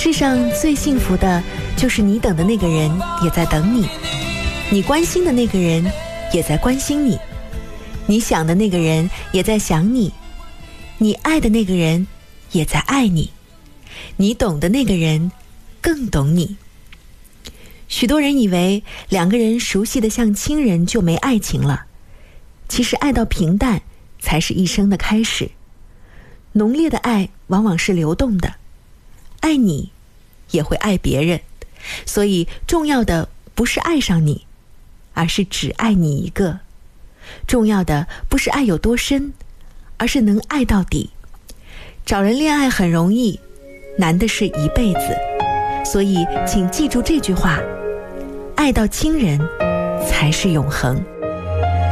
世上最幸福的就是你等的那个人也在等你，你关心的那个人也在关心你，你想的那个人也在想你，你爱的那个人也在爱你，你懂的那个人更懂你。许多人以为两个人熟悉的像亲人就没爱情了，其实爱到平淡才是一生的开始。浓烈的爱往往是流动的，爱你也会爱别人，所以重要的不是爱上你，而是只爱你一个。重要的不是爱有多深，而是能爱到底。找人恋爱很容易，难的是一辈子。所以请记住这句话，爱到亲人才是永恒。